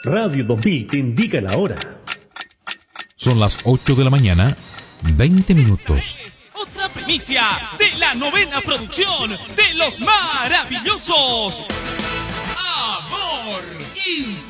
Radio 2000 te indica la hora. Son las 8 de la mañana, 20 minutos. Otra primicia de la 9ª producción de Los Maravillosos. Amor y